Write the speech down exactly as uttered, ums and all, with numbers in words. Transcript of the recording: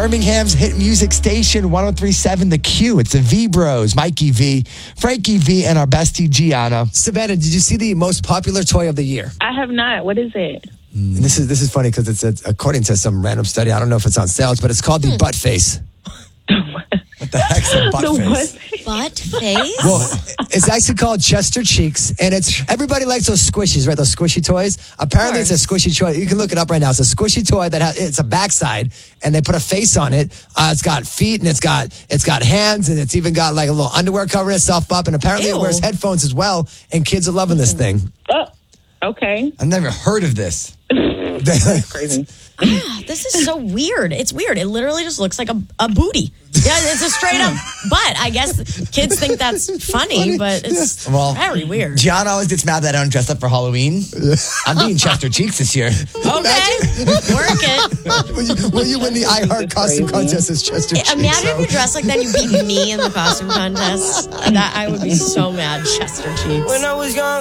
Birmingham's hit music station, one oh three point seven The Q. It's the V Bros, Mikey V, Frankie V, and our bestie Gianna. Savannah, did you see the most popular toy of the year? I have not. What is it? And this is this is funny because it's, it's according to some random study. I don't know if it's on sales, but it's called the butt face. What the heck's a butt The face? what? Butt face? Well, it's actually called Chester Cheeks, and it's everybody likes those squishies, right? Those squishy toys. Apparently, it's a squishy toy. You can look it up right now. It's a squishy toy that has it's a backside, and they put a face on it. Uh, it's got feet, and it's got it's got hands, and it's even got like a little underwear covering itself up. And apparently, Ew. it wears headphones as well. And kids are loving this thing. Oh, okay. I've never heard of this. Crazy. Ah, this is so weird. It's weird. It literally just looks like a, a booty. Yeah, it's a straight up butt. I guess kids think that's funny, but it's Well, very weird. Gianna always gets mad that I don't dress up for Halloween. I'm being Chester Cheeks this year. Okay, work it. will, you, will you win the I Heart Costume Contest as Chester Cheeks? Imagine if you dress like that, you beat me in the costume contest. That I would be so mad, Chester Cheeks. When I was young.